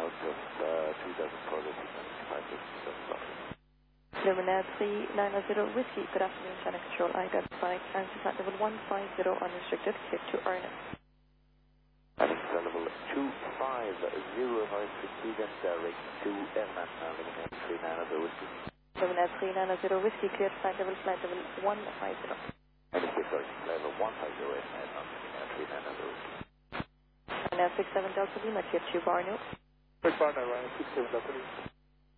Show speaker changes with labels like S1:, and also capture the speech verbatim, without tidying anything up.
S1: out just uh, two thousand further, five seven o'clock.
S2: Luminaire three nine zero Whiskey, good afternoon, Channel Control. I identify and flight level one five zero unrestricted, clear to Arnhem.
S1: And flight level two five zero noise fifty, then direct to M and Luminaire three nine zero Whiskey.
S2: Luminaire three nine zero Whiskey, cleared flight level, flight level one five zero.
S1: And it's sorry, flight level one five zero M and Luminaire three nine zero Whiskey.
S2: Luminaire six seven Delta Lima, clear to Barney.
S1: Quick Barney, Ryan six seven Delta Lima.